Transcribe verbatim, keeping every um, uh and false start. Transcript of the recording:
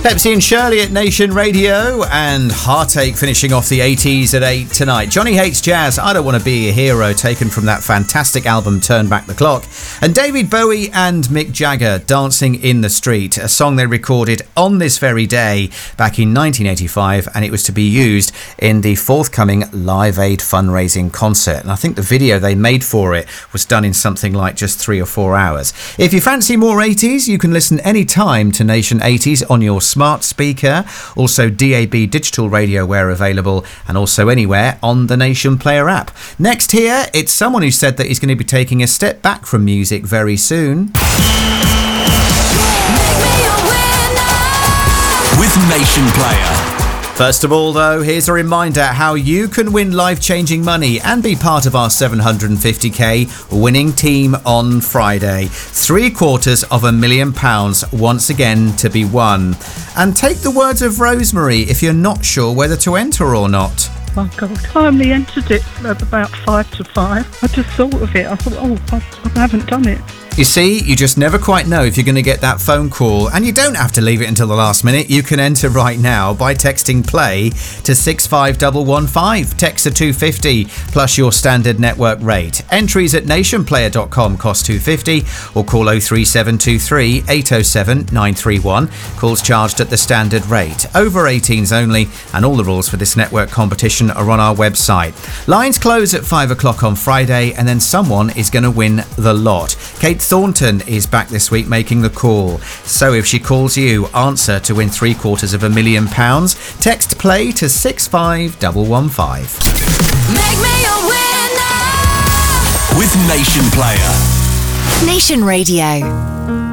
Pepsi and Shirley at Nation Radio, and Heartache finishing off the eighties at eight tonight. Johnny Hates Jazz, I Don't Want to Be a Hero, taken from that fantastic album Turn Back the Clock. And David Bowie and Mick Jagger, Dancing in the Street, a song they recorded on this very day back in nineteen eighty-five, and it was to be used in the forthcoming Live Aid fundraising concert. And I think the video they made for it was done in something like just three or four hours. If you fancy more eighties, you can listen anytime to Nation eighties on your smart speaker, also D A B digital radio where available, and also anywhere on the Nation Player app. Next here, it's someone who said that he's going to be taking a step back from music very soon. With Nation Player. First of all, though, here's a reminder how you can win life-changing money and be part of our seven hundred fifty k winning team on Friday. Three quarters of a million pounds once again to be won. And take the words of Rosemary if you're not sure whether to enter or not. Oh God, I only entered it at about five to five. I just thought of it. I thought, oh, I, I haven't done it. You see, you just never quite know if you're going to get that phone call, and you don't have to leave it until the last minute. You can enter right now by texting play to six five one one five. Text to two fifty plus your standard network rate. Entries at nation player dot com cost two fifty, or call oh three seven two three eight oh seven nine three one. Calls charged at the standard rate. Over eighteens only, and all the rules for this network competition are on our website. Lines close at five o'clock on Friday, and then someone is going to win the lot. Kate Thornton is back this week making the call. So if she calls you, answer to win three quarters of a million pounds. Text play to six five one one five. Make me a winner with Nation Player. Nation Radio.